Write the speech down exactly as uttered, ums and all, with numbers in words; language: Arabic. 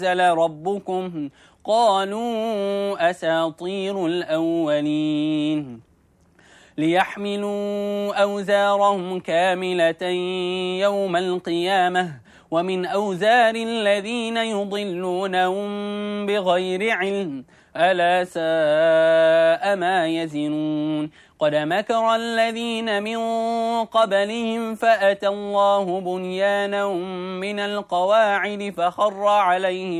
أنزل ربكم قالوا أساطير الأولين ليحملوا أوزارهم كاملة يوم القيامة ومن أوزار الذين يضلونهم بغير علم ألا ساء ما يزنون قد مكر الذين من قبلهم فأتى الله بنيانهم من القواعد فخر عليهم